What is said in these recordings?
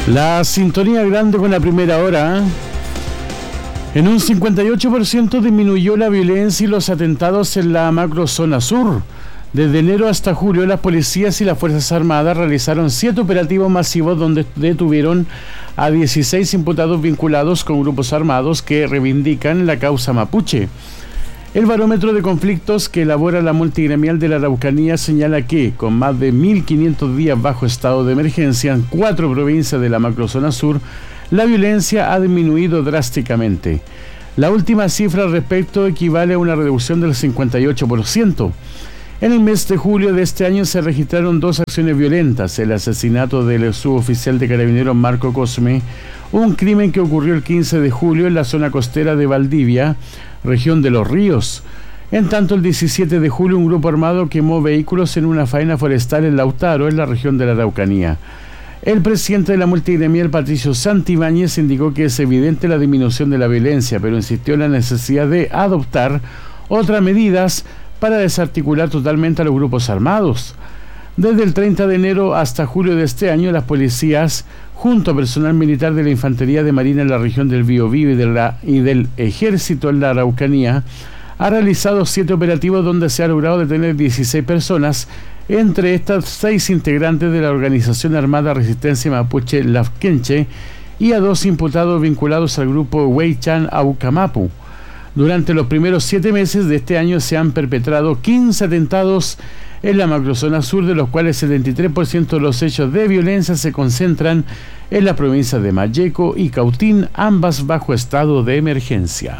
La sintonía grande con la primera hora. En un 58% disminuyó la violencia y los atentados en la macrozona sur. Desde enero hasta julio, las policías y las Fuerzas Armadas realizaron 7 operativos masivos donde detuvieron a 16 imputados vinculados con grupos armados que reivindican la causa mapuche. El barómetro de conflictos que elabora la multigremial de la Araucanía señala que, con más de 1.500 días bajo estado de emergencia en 4 provincias de la macrozona sur, la violencia ha disminuido drásticamente. La última cifra al respecto equivale a una reducción del 58%. En el mes de julio de este año se registraron 2 acciones violentas: el asesinato del suboficial de carabineros Marco Cosme, un crimen que ocurrió el 15 de julio en la zona costera de Valdivia, región de Los Ríos. En tanto, el 17 de julio un grupo armado quemó vehículos en una faena forestal en Lautaro, en la región de la Araucanía. El presidente de la multigremial, Patricio Santibáñez, indicó que es evidente la disminución de la violencia, pero insistió en la necesidad de adoptar otras medidas para desarticular totalmente a los grupos armados. Desde el 30 de enero hasta julio de este año, las policías, junto a personal militar de la Infantería de Marina en la región del Biobío y del Ejército en la Araucanía, ha realizado 7 operativos donde se ha logrado detener 16 personas, entre estas 6 integrantes de la Organización Armada Resistencia Mapuche Lafkenche y a 2 imputados vinculados al grupo Huaychan Aucamapu. Durante los primeros 7 meses de este año se han perpetrado 15 atentados en la macrozona sur, de los cuales el 73% de los hechos de violencia se concentran en las provincias de Malleco y Cautín, ambas bajo estado de emergencia.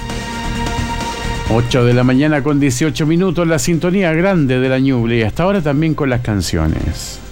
8 de la mañana con 18 minutos, la sintonía grande de la Ñuble, y hasta ahora también con las canciones.